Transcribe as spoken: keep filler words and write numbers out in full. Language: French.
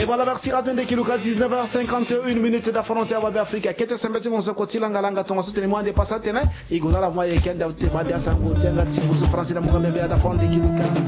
voilà, merci Radio Ndekiluka, dix-neuf heures cinquante et une minutes da frontière wa Afrika. Kete sembeti mon soko tilanga langa tonga suteni mwande pasatena. Igona la moye kenda utemadi asango tenga tibusu France na mugambe ya da Ndekiluka.